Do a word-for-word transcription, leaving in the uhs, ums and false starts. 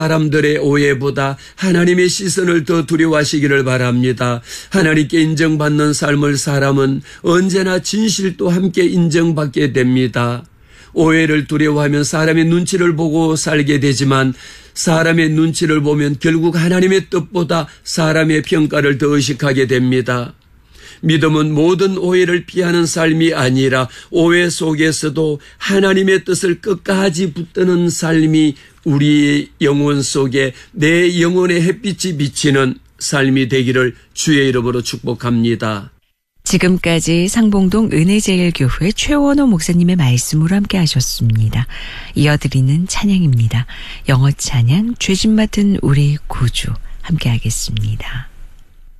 사람들의 오해보다 하나님의 시선을 더 두려워하시기를 바랍니다. 하나님께 인정받는 삶을 사람은 언제나 진실도 함께 인정받게 됩니다. 오해를 두려워하면 사람의 눈치를 보고 살게 되지만 사람의 눈치를 보면 결국 하나님의 뜻보다 사람의 평가를 더 의식하게 됩니다. 믿음은 모든 오해를 피하는 삶이 아니라 오해 속에서도 하나님의 뜻을 끝까지 붙드는 삶이 우리의 영혼 속에 내 영혼의 햇빛이 비치는 삶이 되기를 주의 이름으로 축복합니다. 지금까지 상봉동 은혜제일교회 최원호 목사님의 말씀으로 함께 하셨습니다. 이어드리는 찬양입니다. 영어 찬양 죄진 맡은 우리 구주 함께 하겠습니다.